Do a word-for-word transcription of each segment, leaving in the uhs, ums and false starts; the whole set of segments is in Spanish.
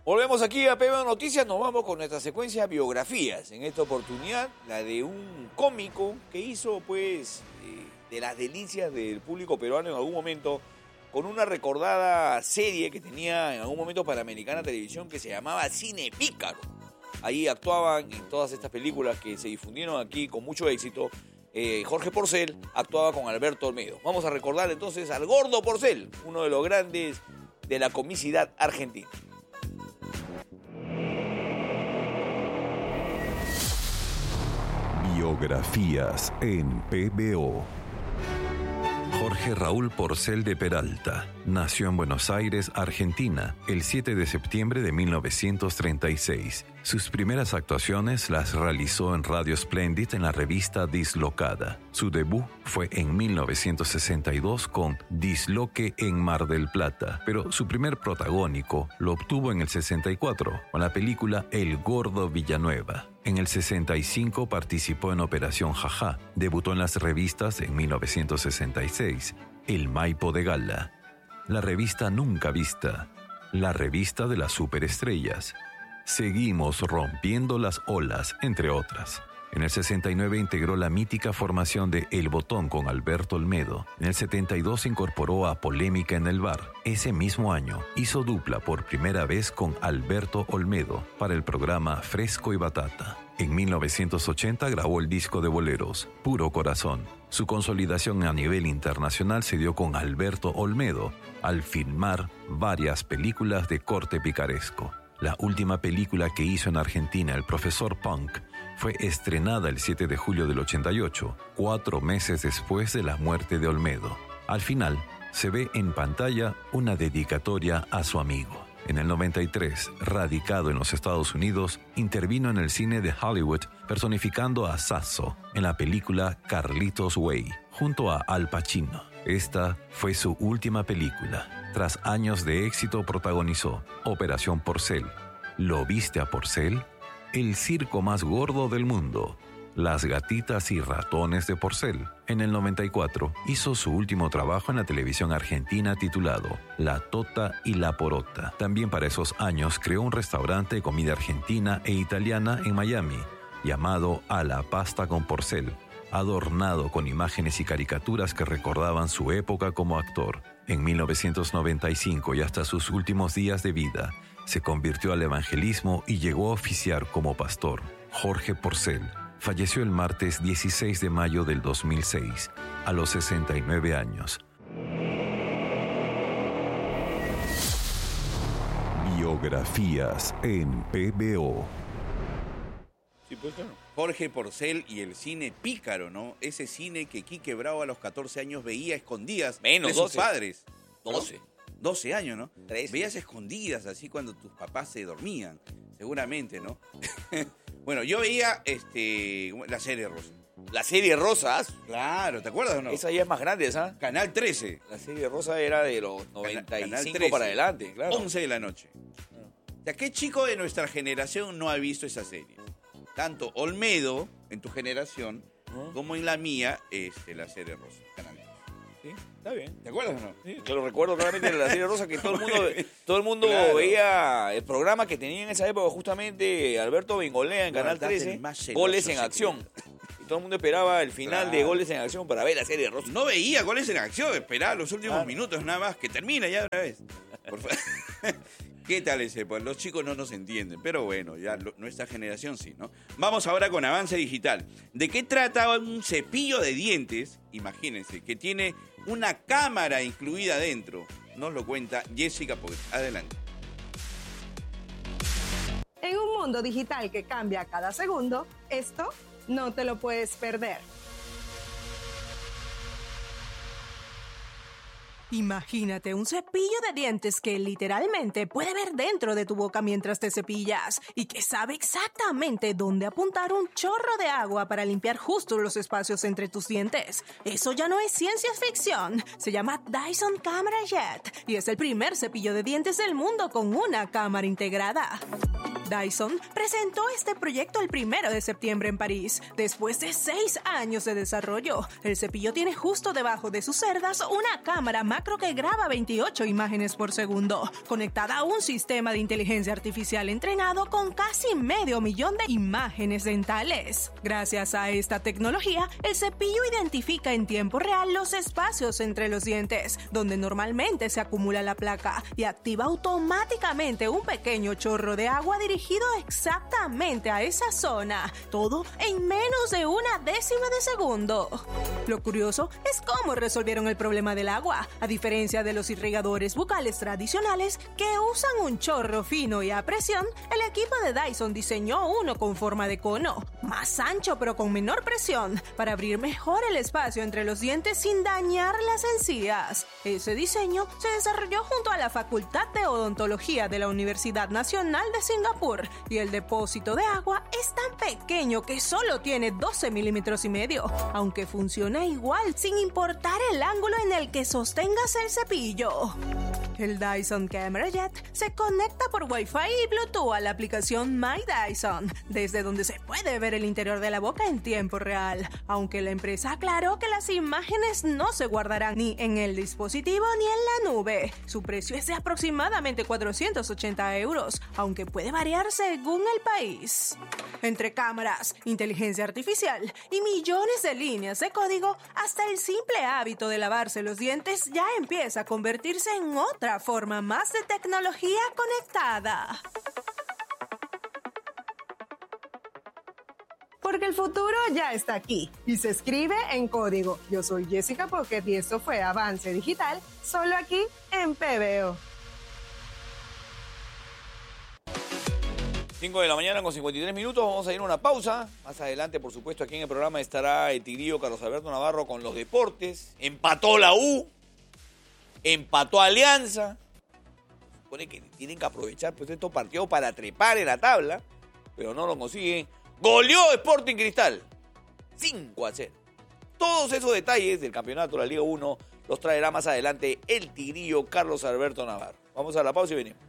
Volvemos aquí a P B O Noticias, nos vamos con nuestra secuencia biografías. En esta oportunidad, la de un cómico que hizo, pues, eh, de las delicias del público peruano en algún momento, con una recordada serie que tenía en algún momento Panamericana Televisión que se llamaba Cine Pícaro. Ahí actuaban en todas estas películas que se difundieron aquí con mucho éxito. Eh, Jorge Porcel actuaba con Alberto Olmedo. Vamos a recordar entonces al Gordo Porcel, uno de los grandes de la comicidad argentina. Biografías en P B O. Jorge Raúl Porcel de Peralta nació en Buenos Aires, Argentina, el siete de septiembre de mil novecientos treinta y seis. Sus primeras actuaciones las realizó en Radio Splendid en la revista Dislocada. Su debut fue en mil novecientos sesenta y dos con Disloque en Mar del Plata, pero su primer protagónico lo obtuvo en el sesenta y cuatro con la película El Gordo Villanueva. En el sesenta y cinco participó en Operación Jajá. Debutó en las revistas en mil novecientos sesenta y seis, El Maipo de Gala, La Revista Nunca Vista, La Revista de las Superestrellas, Seguimos Rompiendo las Olas, entre otras. En el sesenta y nueve integró la mítica formación de El Botón con Alberto Olmedo. En el setenta y dos se incorporó a Polémica en el Bar. Ese mismo año hizo dupla por primera vez con Alberto Olmedo para el programa Fresco y Batata. En mil novecientos ochenta grabó el disco de boleros, Puro Corazón. Su consolidación a nivel internacional se dio con Alberto Olmedo al filmar varias películas de corte picaresco. La última película que hizo en Argentina, El Profesor Punk, fue estrenada el siete de julio del ochenta y ocho, cuatro meses después de la muerte de Olmedo. Al final, se ve en pantalla una dedicatoria a su amigo. En el noventa y tres, radicado en los Estados Unidos, intervino en el cine de Hollywood personificando a Sasso en la película Carlitos Way, junto a Al Pacino. Esta fue su última película. Tras años de éxito protagonizó Operación Porcel, ¿Lo viste a Porcel?, El circo más gordo del mundo, Las gatitas y ratones de Porcel. En el noventa y cuatro hizo su último trabajo en la televisión argentina titulado La Tota y la Porota. También para esos años creó un restaurante de comida argentina e italiana en Miami, llamado A la Pasta con Porcel, adornado con imágenes y caricaturas que recordaban su época como actor. En mil novecientos noventa y cinco y hasta sus últimos días de vida, se convirtió al evangelismo y llegó a oficiar como pastor. Jorge Porcel falleció el martes dieciséis de mayo del dos mil seis, a los sesenta y nueve años. Biografías en P B O. Sí, pues claro. Jorge Porcel y el cine pícaro, ¿no? Ese cine que Quique Bravo a los catorce años veía a escondidas Menos, de sus doce. padres. doce. doce años, ¿no? trece. Veías escondidas así cuando tus papás se dormían, seguramente, ¿no? Bueno, yo veía este la serie Rosa. La serie Rosas, Claro, ¿te acuerdas o no? esa ya es más grande, ¿sabes? Canal trece. La serie Rosa era de los noventa y cinco Canal trece, para adelante, claro. once de la noche. O sea, ¿qué chico de nuestra generación no ha visto esa serie? Tanto Olmedo, en tu generación, ¿Ah? como en la mía, este, la serie Rosa. Canal trece. Sí, está bien. ¿Te acuerdas o no? Sí, que lo recuerdo claramente de la serie Rosa, que todo el mundo, todo el mundo Claro. veía el programa que tenía en esa época justamente Alberto Bengolea en Canal Guardate el trece, más celoso Goles en secreto. Acción. Y todo el mundo esperaba el final Claro. de Goles en Acción para ver la serie Rosa. No veía goles en acción, esperaba los últimos Claro. minutos nada más, que termina ya de una vez. Por fa- ¿Qué tal ese? Pues los chicos no nos entienden, pero bueno, ya lo- nuestra generación sí, ¿no? Vamos ahora con Avance Digital. ¿De qué trata un cepillo de dientes? Imagínense, que tiene una cámara incluida dentro. Nos lo cuenta Jessica Poet. Adelante. En un mundo digital que cambia cada segundo, esto no te lo puedes perder. Imagínate un cepillo de dientes que literalmente puede ver dentro de tu boca mientras te cepillas y que sabe exactamente dónde apuntar un chorro de agua para limpiar justo los espacios entre tus dientes. Eso ya no es ciencia ficción. Se llama Dyson Camera Jet y es el primer cepillo de dientes del mundo con una cámara integrada. Dyson presentó este proyecto el primero de septiembre en París. Después de seis años de desarrollo, el cepillo tiene justo debajo de sus cerdas una cámara macro que graba veintiocho imágenes por segundo, conectada a un sistema de inteligencia artificial entrenado con casi medio millón de imágenes dentales. Gracias a esta tecnología, el cepillo identifica en tiempo real los espacios entre los dientes, donde normalmente se acumula la placa, y activa automáticamente un pequeño chorro de agua dirigido exactamente a esa zona, todo en menos de una décima de segundo. Lo curioso es cómo resolvieron el problema del agua, a diferencia de los irrigadores bucales tradicionales que usan un chorro fino y a presión. El equipo de Dyson diseñó uno con forma de cono, más ancho pero con menor presión, para abrir mejor el espacio entre los dientes sin dañar las encías. Ese diseño se desarrolló junto a la Facultad de Odontología de la Universidad Nacional de Singapur, y el depósito de agua es tan pequeño que solo tiene doce milímetros y medio, aunque funciona igual sin importar el ángulo en el que sostengas el cepillo. El Dyson Camera Jet se conecta por Wi-Fi y Bluetooth a la aplicación My Dyson, desde donde se puede ver el interior de la boca en tiempo real, aunque la empresa aclaró que las imágenes no se guardarán ni en el dispositivo ni en la nube. Su precio es de aproximadamente cuatrocientos ochenta euros, aunque puede variar según el país. Entre cámaras, inteligencia artificial y millones de líneas de código, hasta el simple hábito de lavarse los dientes ya empieza a convertirse en otra forma más de tecnología conectada. Porque el futuro ya está aquí y se escribe en código. Yo soy Jessica Pocket y esto fue Avance Digital, solo aquí en P B O. cinco de la mañana con cincuenta y tres minutos, vamos a ir a una pausa. Más adelante, por supuesto, aquí en el programa estará el tigrillo Carlos Alberto Navarro con los deportes. Empató la U, empató Alianza. Supone que tienen que aprovechar pues estos partidos para trepar en la tabla, pero no lo consiguen. Goleó Sporting Cristal, cinco a cero. Todos esos detalles del campeonato de la Liga uno los traerá más adelante el tigrillo Carlos Alberto Navarro. Vamos a la pausa y venimos.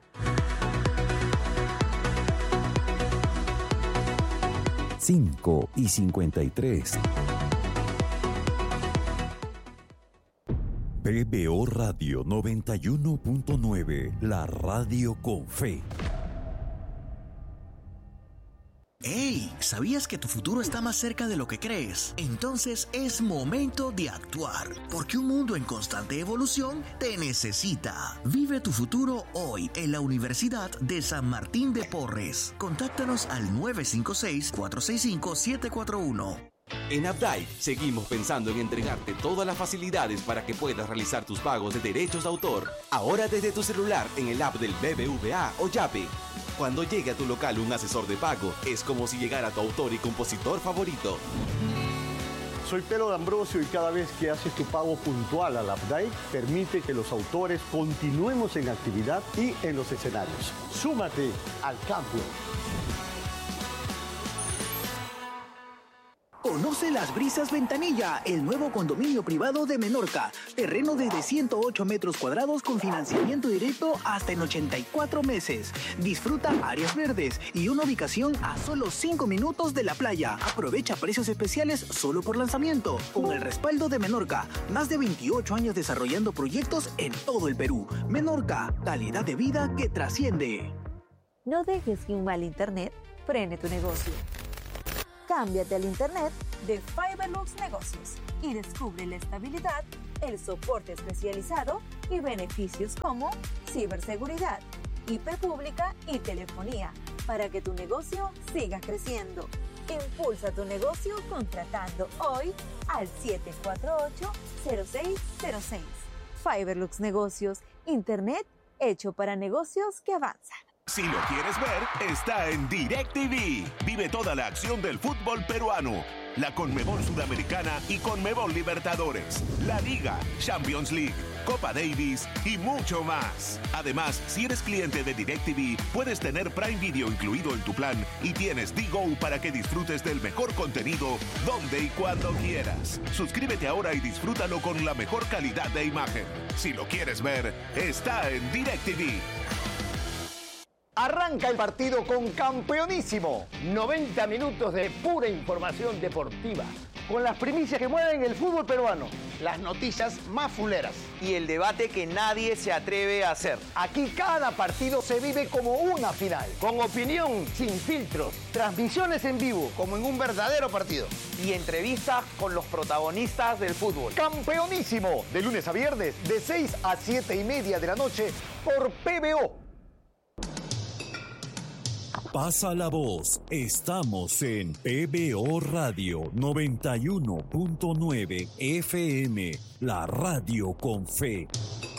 cinco y cincuenta y tres. P B O Radio noventa y uno punto nueve, la radio con fe. ¡Hey! ¿Sabías que tu futuro está más cerca de lo que crees? Entonces es momento de actuar, porque un mundo en constante evolución te necesita. Vive tu futuro hoy en la Universidad de San Martín de Porres. Contáctanos al nueve cinco seis, cuatro seis cinco, siete cuatro uno. En Updike seguimos pensando en entregarte todas las facilidades para que puedas realizar tus pagos de derechos de autor. Ahora desde tu celular en el app del B B V A o Yape. Cuando llegue a tu local un asesor de pago, es como si llegara tu autor y compositor favorito. Soy Pedro D'Ambrosio y cada vez que haces tu pago puntual al Updike, permite que los autores continuemos en actividad y en los escenarios. Súmate al cambio. Conoce Las Brisas Ventanilla, el nuevo condominio privado de Menorca. Terreno desde ciento ocho metros cuadrados con financiamiento directo hasta en ochenta y cuatro meses. Disfruta áreas verdes y una ubicación a solo cinco minutos de la playa. Aprovecha precios especiales solo por lanzamiento. Con el respaldo de Menorca, más de veintiocho años desarrollando proyectos en todo el Perú. Menorca, calidad de vida que trasciende. No dejes que un mal internet frene tu negocio. Cámbiate al internet de Fiberlux Negocios y descubre la estabilidad, el soporte especializado y beneficios como ciberseguridad, I P pública y telefonía para que tu negocio siga creciendo. Impulsa tu negocio contratando hoy al siete cuatro ocho, cero seis cero seis. Fiberlux Negocios, internet hecho para negocios que avanzan. Si lo quieres ver, está en DirecTV. Vive toda la acción del fútbol peruano, la Conmebol Sudamericana y Conmebol Libertadores, la Liga, Champions League, Copa Davis y mucho más. Además, si eres cliente de DirecTV, puedes tener Prime Video incluido en tu plan y tienes D-Go para que disfrutes del mejor contenido donde y cuando quieras. Suscríbete ahora y disfrútalo con la mejor calidad de imagen. Si lo quieres ver, está en DirecTV. Arranca el partido con Campeonísimo. noventa minutos de pura información deportiva. Con las primicias que mueven el fútbol peruano. Las noticias más fuleras. Y el debate que nadie se atreve a hacer. Aquí cada partido se vive como una final. Con opinión, sin filtros. Transmisiones en vivo, como en un verdadero partido. Y entrevistas con los protagonistas del fútbol. Campeonísimo. De lunes a viernes, de seis a siete y media de la noche, por P B O. Pasa la voz, estamos en P B O Radio noventa y uno punto nueve F M, la radio con fe.